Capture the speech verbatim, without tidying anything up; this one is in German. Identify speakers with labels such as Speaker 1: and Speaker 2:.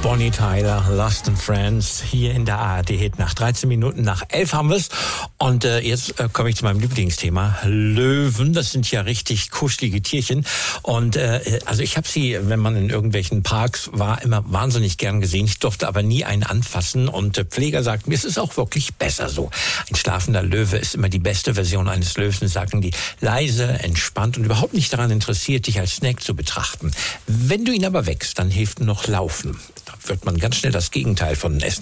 Speaker 1: Bonnie Tyler, Lost in Friends, hier in der A R D-Hit. Nach dreizehn Minuten nach elf haben wir's. Und äh, jetzt äh, komme ich zu meinem Lieblingsthema. Löwen, das sind ja richtig kuschelige Tierchen. Und äh, also ich habe sie, wenn man in irgendwelchen Parks war, immer wahnsinnig gern gesehen. Ich durfte aber nie einen anfassen. Und der Pfleger sagt mir, es ist auch wirklich besser so. Ein schlafender Löwe ist immer die beste Version eines Löwen, sagen die. Leise, entspannt und überhaupt nicht daran interessiert, dich als Snack zu betrachten. Wenn du ihn aber wächst, dann hilft nur noch Laufen. Da wird man ganz schnell das Gegenteil von Essen.